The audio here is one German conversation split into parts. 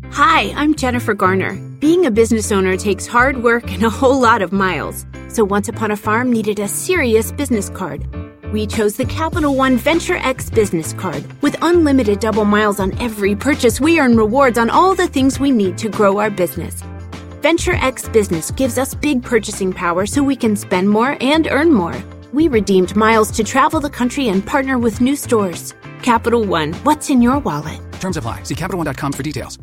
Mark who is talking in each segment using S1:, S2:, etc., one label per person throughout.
S1: Hi, I'm Jennifer Garner. Being a business owner takes hard work and a whole lot of miles. So Once Upon a Farm needed a serious business card. We chose the Capital One Venture X business card. With unlimited double miles on every purchase, we earn rewards on all the things we need to grow our business. Venture X Business gives us big purchasing power so we can spend more and earn more. We redeemed miles to travel the country and partner with new stores. Capital One, what's in your wallet?
S2: Terms apply. See CapitalOne.com for details.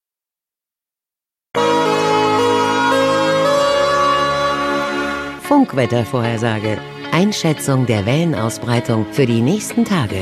S3: Funkwettervorhersage. Einschätzung der Wellenausbreitung für die nächsten Tage.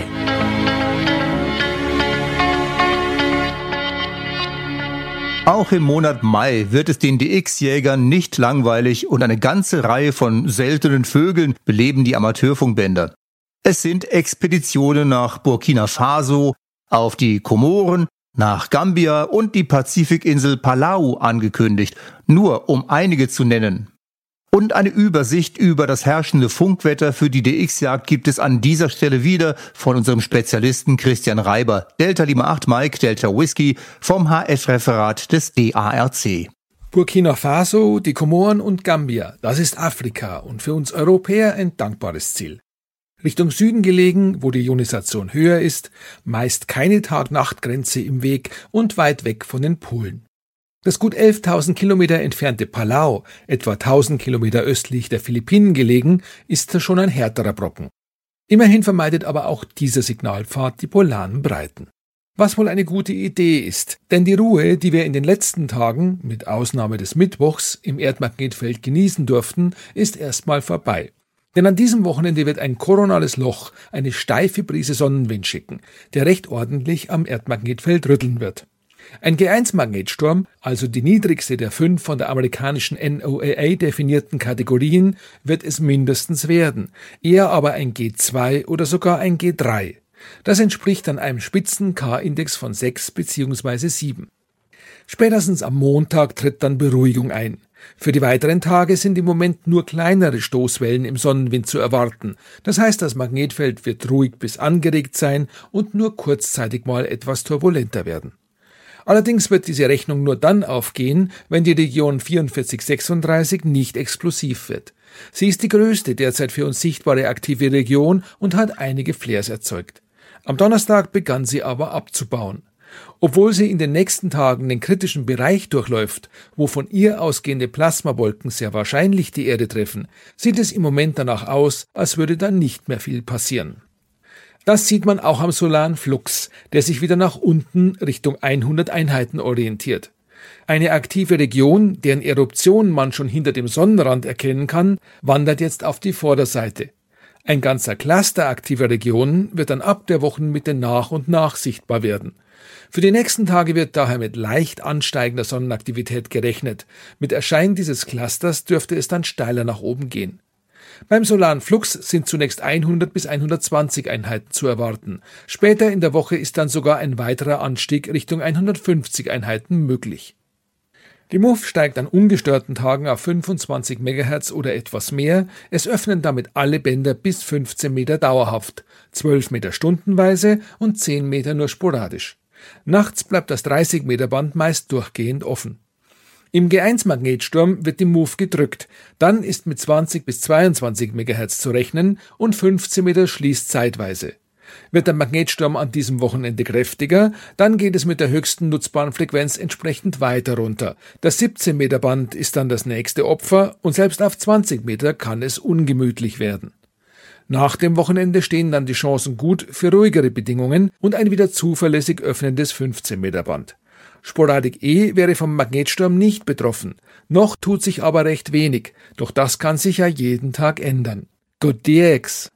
S4: Auch im Monat Mai wird es den DX-Jägern nicht langweilig und eine ganze Reihe von seltenen Vögeln beleben die Amateurfunkbänder. Es sind Expeditionen nach Burkina Faso, auf die Komoren, nach Gambia und die Pazifikinsel Palau angekündigt, nur um einige zu nennen. Und eine Übersicht über das herrschende Funkwetter für die DX-Jagd gibt es an dieser Stelle wieder von unserem Spezialisten Christian Reiber, Delta Lima 8 Mike, Delta Whisky, vom HF-Referat des DARC.
S5: Burkina Faso, die Komoren und Gambia, das ist Afrika und für uns Europäer ein dankbares Ziel. Richtung Süden gelegen, wo die Ionisation höher ist, meist keine Tag-Nacht-Grenze im Weg und weit weg von den Polen. Das gut 11.000 Kilometer entfernte Palau, etwa 1.000 Kilometer östlich der Philippinen gelegen, ist schon ein härterer Brocken. Immerhin vermeidet aber auch dieser Signalpfad die polaren Breiten. Was wohl eine gute Idee ist, denn die Ruhe, die wir in den letzten Tagen, mit Ausnahme des Mittwochs, im Erdmagnetfeld genießen durften, ist erstmal vorbei. Denn an diesem Wochenende wird ein koronales Loch eine steife Brise Sonnenwind schicken, der recht ordentlich am Erdmagnetfeld rütteln wird. Ein G1-Magnetsturm, also die niedrigste der 5 von der amerikanischen NOAA definierten Kategorien, wird es mindestens werden, eher aber ein G2 oder sogar ein G3. Das entspricht dann einem spitzen K-Index von 6 bzw. 7. Spätestens am Montag tritt dann Beruhigung ein. Für die weiteren Tage sind im Moment nur kleinere Stoßwellen im Sonnenwind zu erwarten. Das heißt, das Magnetfeld wird ruhig bis angeregt sein und nur kurzzeitig mal etwas turbulenter werden. Allerdings wird diese Rechnung nur dann aufgehen, wenn die Region 4436 nicht explosiv wird. Sie ist die größte derzeit für uns sichtbare aktive Region und hat einige Flares erzeugt. Am Donnerstag begann sie aber abzubauen. Obwohl sie in den nächsten Tagen den kritischen Bereich durchläuft, wo von ihr ausgehende Plasmawolken sehr wahrscheinlich die Erde treffen, sieht es im Moment danach aus, als würde da nicht mehr viel passieren. Das sieht man auch am solaren Flux, der sich wieder nach unten Richtung 100 Einheiten orientiert. Eine aktive Region, deren Eruption man schon hinter dem Sonnenrand erkennen kann, wandert jetzt auf die Vorderseite. Ein ganzer Cluster aktiver Regionen wird dann ab der Wochenmitte nach und nach sichtbar werden. Für die nächsten Tage wird daher mit leicht ansteigender Sonnenaktivität gerechnet. Mit Erscheinen dieses Clusters dürfte es dann steiler nach oben gehen. Beim solaren Flux sind zunächst 100 bis 120 Einheiten zu erwarten. Später in der Woche ist dann sogar ein weiterer Anstieg Richtung 150 Einheiten möglich. Die MUF steigt an ungestörten Tagen auf 25 MHz oder etwas mehr. Es öffnen damit alle Bänder bis 15 Meter dauerhaft, 12 Meter stundenweise und 10 Meter nur sporadisch. Nachts bleibt das 30 Meter Band meist durchgehend offen. Im G1-Magnetsturm wird die MUF gedrückt, dann ist mit 20 bis 22 MHz zu rechnen und 15 Meter schließt zeitweise. Wird der Magnetsturm an diesem Wochenende kräftiger, dann geht es mit der höchsten nutzbaren Frequenz entsprechend weiter runter. Das 17 Meter Band ist dann das nächste Opfer und selbst auf 20 Meter kann es ungemütlich werden. Nach dem Wochenende stehen dann die Chancen gut für ruhigere Bedingungen und ein wieder zuverlässig öffnendes 15 Meter Band. Sporadik E wäre vom Magnetsturm nicht betroffen. Noch tut sich aber recht wenig, doch das kann sich ja jeden Tag ändern. Good DX!